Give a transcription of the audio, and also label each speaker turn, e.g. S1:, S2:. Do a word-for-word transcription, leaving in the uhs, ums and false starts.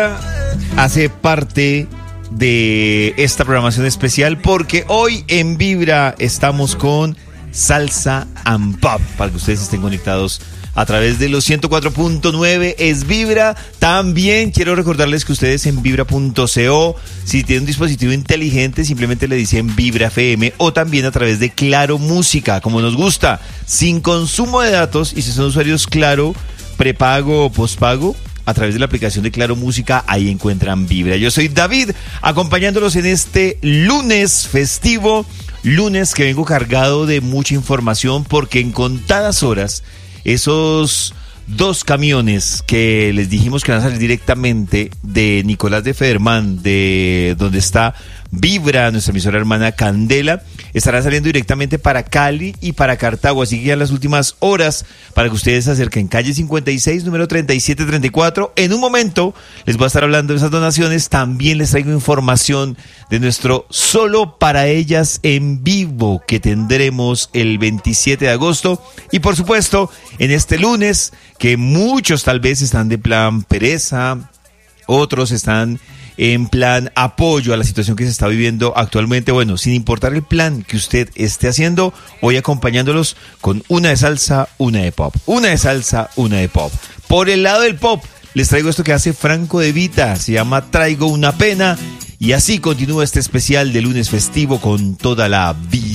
S1: Hace parte de esta programación especial porque hoy en Vibra estamos con Salsa and Pop, para que ustedes estén conectados a través de los ciento cuatro punto nueve es Vibra. También quiero recordarles que ustedes en vibra punto co, si tienen un dispositivo inteligente, simplemente le dicen Vibra F M, o también a través de Claro Música, como nos gusta, sin consumo de datos. Y si son usuarios Claro, prepago o pospago, a través de la aplicación de Claro Música, ahí encuentran Vibra. Yo soy David, acompañándolos en este lunes festivo, lunes que vengo cargado de mucha información, porque en contadas horas esos dos camiones que les dijimos que van a salir directamente de Nicolás de Federman, de donde está Vibra, nuestra emisora hermana Candela, estarán saliendo directamente para Cali y para Cartago. Así que ya en las últimas horas, para que ustedes se acerquen, calle cincuenta y seis, número treinta y siete treinta y cuatro. En un momento les voy a estar hablando de esas donaciones. También les traigo información de nuestro Solo para Ellas en vivo, que tendremos el veintisiete de agosto. Y por supuesto, en este lunes, que muchos tal vez están de plan pereza, otros están en plan apoyo a la situación que se está viviendo actualmente. Bueno, sin importar el plan que usted esté haciendo, hoy acompañándolos con una de salsa, una de pop. Una de salsa, una de pop. Por el lado del pop, les traigo esto que hace Franco De Vita, se llama Traigo una pena. Y así continúa este especial de lunes festivo con toda la vida.